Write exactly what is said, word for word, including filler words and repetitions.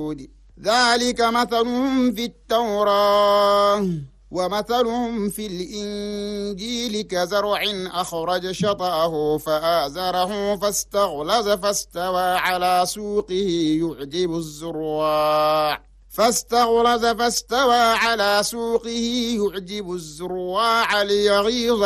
الحدود ذلك مثلهم في التوراة ومثلهم في الإنجيل كزرع أخرج شطأه فآزره فاستغلظ فاستوى على سوقه يعجب الزراع فاستغلظ فاستوى على سوقه يعجب الزراع ليغيظ